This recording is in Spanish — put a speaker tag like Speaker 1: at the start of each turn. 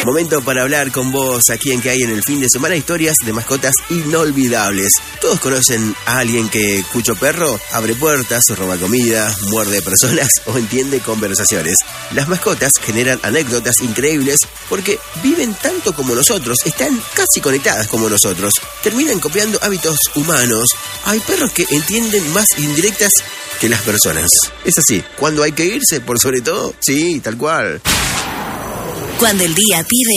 Speaker 1: Momento para hablar con vos aquí en Que Hay en el Fin de Semana, historias de mascotas inolvidables. Todos conocen a alguien cuyo perro abre puertas, roba comida, muerde personas o entiende conversaciones. Las mascotas generan anécdotas increíbles porque viven tanto como nosotros, están casi conectadas como nosotros, terminan copiando hábitos humanos. Hay perros que entienden más indirectas que las personas. Es así, cuando hay que irse, por sobre todo, sí, tal cual.
Speaker 2: Cuando el día pide